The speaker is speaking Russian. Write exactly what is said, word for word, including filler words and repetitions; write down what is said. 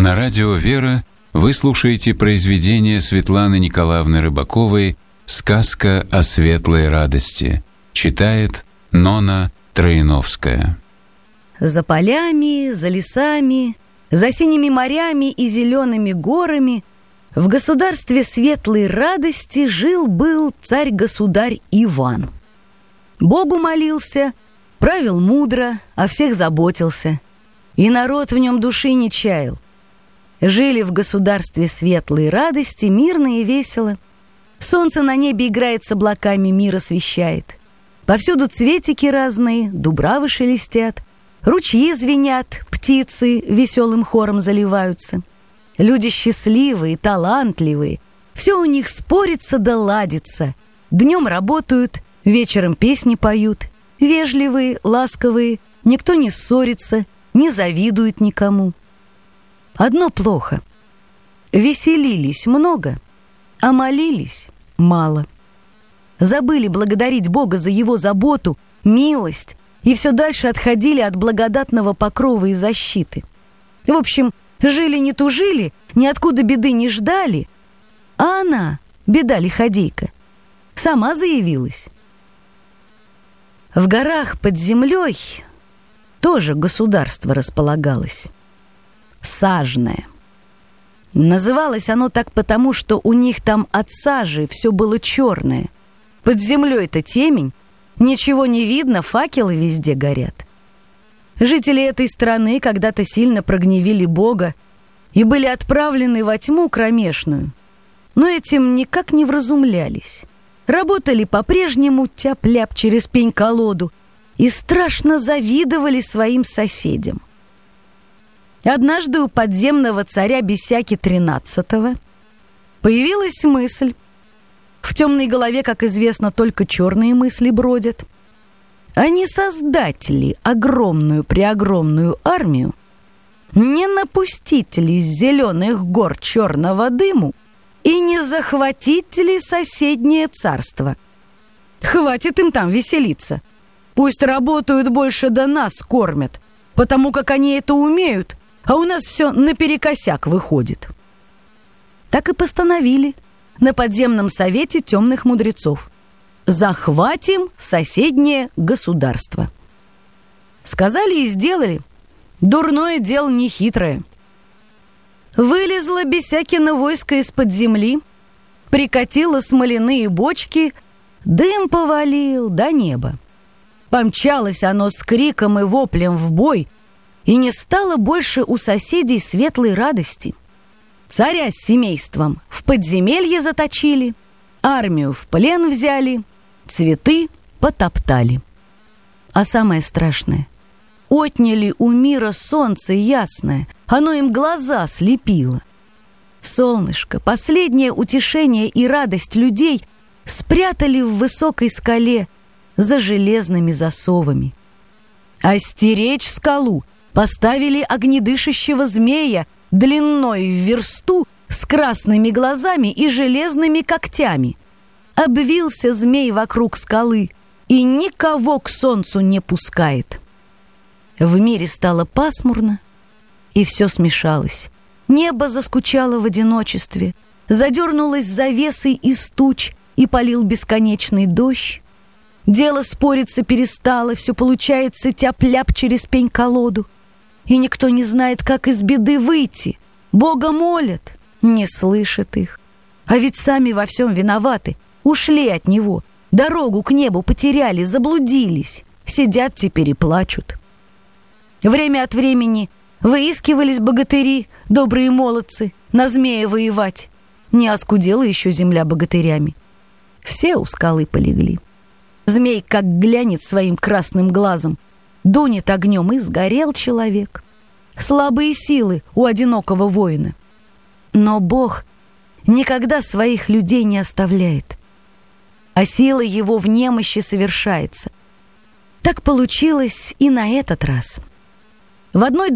На радио «Вера» вы слушаете произведение Светланы Николаевны Рыбаковой «Сказка о светлой радости». Читает Нона Троиновская. За полями, за лесами, за синими морями и зелеными горами в государстве светлой радости жил-был царь-государь Иван. Богу молился, правил мудро, о всех заботился, и народ в нем души не чаял. Жили в государстве светлой радости мирно и весело. Солнце на небе играет с облаками, мир освещает. Повсюду цветики разные, дубравы шелестят, ручьи звенят, птицы веселым хором заливаются. Люди счастливые, талантливые, все у них спорится да ладится. Днем работают, вечером песни поют, вежливые, ласковые, никто не ссорится, не завидует никому. Одно плохо. Веселились много, а молились мало. Забыли благодарить Бога за Его заботу, милость, и все дальше отходили от благодатного покрова и защиты. В общем, жили не тужили, ниоткуда беды не ждали, а она, беда-лиходейка, сама заявилась. В горах под землей тоже государство располагалось. Сажное. Называлось оно так потому, что у них там от сажи все было черное. Под землей-то темень, ничего не видно, факелы везде горят. Жители этой страны когда-то сильно прогневили Бога и были отправлены во тьму кромешную, но этим никак не вразумлялись. Работали по-прежнему тяп-ляп через пень-колоду и страшно завидовали своим соседям. Однажды у подземного царя Бесяки тринадцатого появилась мысль. В темной голове, как известно, только черные мысли бродят. А не создать ли огромную преогромную армию, не напустить ли с зеленых гор черного дыму и не захватить ли соседнее царство? Хватит им там веселиться. Пусть работают больше, да нас кормят, потому как они это умеют, а у нас все наперекосяк выходит. Так и постановили на подземном совете темных мудрецов. Захватим соседнее государство. Сказали и сделали. Дурное дело нехитрое. Вылезло Бесякино войско из-под земли, прикатило смоляные бочки, дым повалил до неба. Помчалось оно с криком и воплем в бой, и не стало больше у соседей светлой радости. Царя с семейством в подземелье заточили, армию в плен взяли, цветы потоптали. А самое страшное, отняли у мира солнце ясное, оно им глаза слепило. Солнышко, последнее утешение и радость людей спрятали в высокой скале за железными засовами. А стеречь скалу поставили огнедышащего змея длиной в версту с красными глазами и железными когтями. Обвился змей вокруг скалы и никого к солнцу не пускает. В мире стало пасмурно, и все смешалось. Небо заскучало в одиночестве, задернулось завесой из туч и полил бесконечный дождь. Дело спориться перестало, все получается тяп-ляп через пень-колоду. И никто не знает, как из беды выйти. Бога молят, не слышит их. А ведь сами во всем виноваты. Ушли от Него, дорогу к небу потеряли, заблудились. Сидят теперь и плачут. Время от времени выискивались богатыри, добрые молодцы, на змея воевать. Не оскудела еще земля богатырями. Все у скалы полегли. Змей как глянет своим красным глазом, дунет огнем, и сгорел человек. Слабые силы у одинокого воина. Но Бог никогда своих людей не оставляет, а сила Его в немощи совершается. Так получилось и на этот раз. В одной